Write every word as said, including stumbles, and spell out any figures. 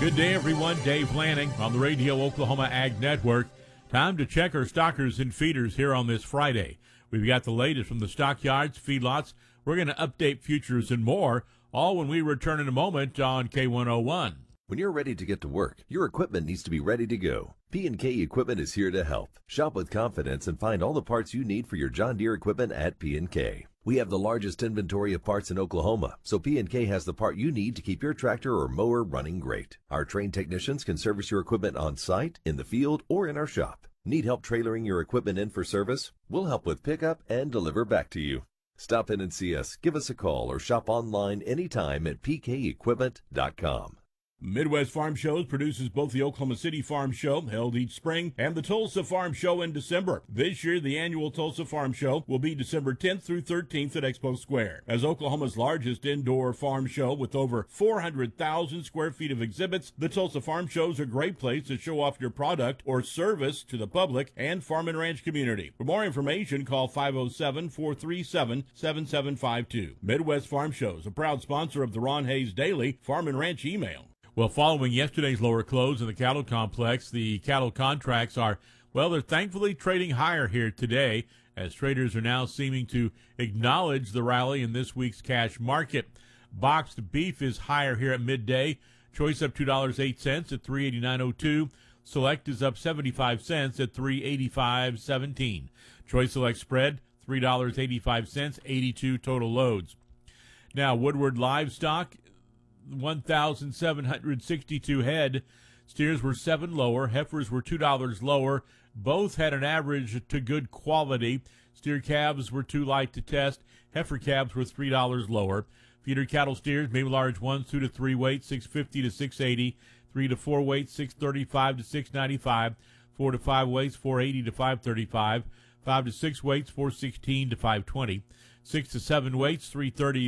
Good day, everyone. Dave Lanning on the Radio Oklahoma Ag Network. Time to check our stockers and feeders here on this Friday. We've got the latest from the stockyards, feedlots. We're going to update futures and more, all when we return in a moment on K one oh one. When you're ready to get to work, your equipment needs to be ready to go. P and K Equipment is here to help. Shop with confidence and find all the parts you need for your John Deere equipment at P and K. We have the largest inventory of parts in Oklahoma, so P and K has the part you need to keep your tractor or mower running great. Our trained technicians can service your equipment on site, in the field, or in our shop. Need help trailering your equipment in for service? We'll help with pickup and deliver back to you. Stop in and see us, give us a call, or shop online anytime at p k equipment dot com. Midwest Farm Shows produces both the Oklahoma City Farm Show, held each spring, and the Tulsa Farm Show in December. This year, the annual Tulsa Farm Show will be December tenth through thirteenth at Expo Square. As Oklahoma's largest indoor farm show with over four hundred thousand square feet of exhibits, the Tulsa Farm Show is a great place to show off your product or service to the public and farm and ranch community. For more information, call five oh seven, four three seven, seven seven five two. Midwest Farm Shows, a proud sponsor of the Ron Hayes Daily Farm and Ranch Email. Well, following yesterday's lower close in the cattle complex, the cattle contracts are, well, they're thankfully trading higher here today as traders are now seeming to acknowledge the rally in this week's cash market. Boxed beef is higher here at midday. Choice up two dollars and eight cents at three eighty-nine oh two. Select is up seventy-five cents at three eighty-five seventeen. Choice Select spread, three dollars and eighty-five cents, eighty-two total loads. Now, Woodward Livestock, one thousand seven hundred sixty-two head. Steers were seven lower. Heifers were two dollars lower. Both had an average to good quality. Steer calves were too light to test. Heifer calves were three dollars lower. Feeder cattle steers, maybe large ones, two to three weight, six fifty to six eighty. Three to four weights, six thirty-five to six ninety-five. Four to five weights, four eighty to five thirty-five. Five to six weights, four sixteen to five twenty. Six to seven weights, three thirty